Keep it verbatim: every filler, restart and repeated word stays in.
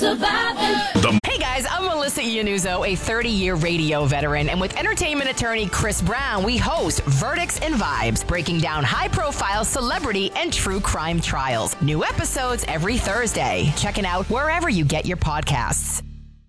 surviving. The- Hey guys, I'm Melissa Iannuzzo, a thirty-year radio veteran, and with entertainment attorney Chris Brown, we host Verdicts and Vibes, breaking down high-profile celebrity and true crime trials. New episodes every Thursday. Check it out wherever you get your podcasts.